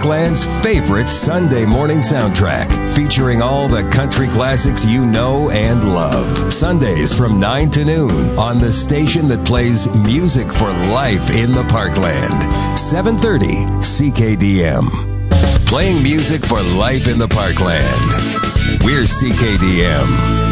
Parkland's favorite Sunday morning soundtrack, featuring all the country classics you know and love. Sundays from 9 to noon on the station that plays music for life in the Parkland. 730 CKDM. Playing music for life in the Parkland. We're CKDM.